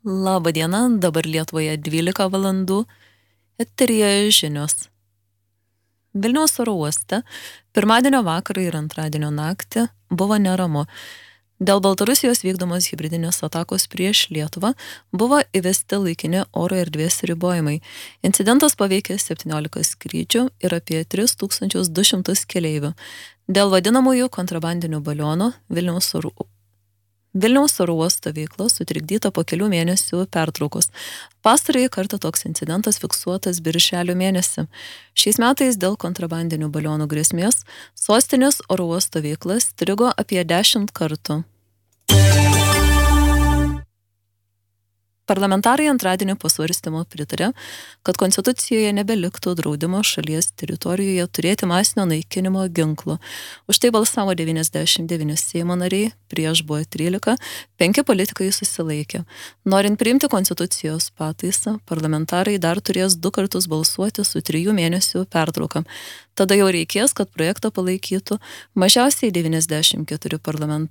Labą dieną, dabar Lietuvoje 12 valandų, eteryje žinios. Vilniaus oro uoste pirmadienio vakarą ir antradienio naktį buvo neramu. Dėl Baltarusijos vykdomos hibridinės atakos prieš Lietuvą buvo įvesti laikini oro erdvės ribojimai. Incidentas paveikė 17 skrydžių ir apie 3200 keleivių. Dėl vadinamųjų kontrabandinių balionų Vilniaus oro uosto veikla sutrikdyta po kelių mėnesių pertraukos. Pastarąjį kartą toks incidentas fiksuotas birželio mėnesį. Šiais metais dėl kontrabandinių balionų grėsmės sostinės oro uosto veikla strigo apie 10 kartų. Parlamentarai antradienio pasvarstymo pritarė, kad Konstitucijoje nebeliktų draudimo šalies teritorijoje turėti masinio naikinimo ginklų. Už tai balsavo 99 Seimo nariai, prieš buvo 13, 5 politikai susilaikė. Norint priimti Konstitucijos pataisą, parlamentarai dar turės 2 kartus balsuoti su 3 mėnesių pertrauka. Tada jau reikės, kad projektą palaikytų mažiausiai 94 parlamentarai.